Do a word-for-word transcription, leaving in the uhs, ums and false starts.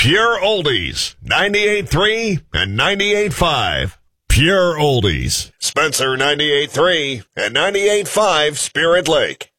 Pure Oldies, ninety-eight point three and ninety-eight point five. Pure Oldies. Spencer ninety-eight point three and ninety-eight point five Spirit Lake.